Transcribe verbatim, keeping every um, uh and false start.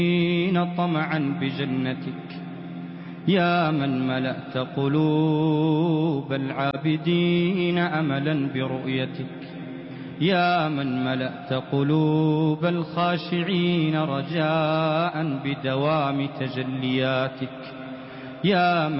طمعا بجنتك، يا من ملأت قلوب العابدين أملا برؤيتك، يا من ملأت قلوب الخاشعين رجاء بدوام تجلياتك، يا من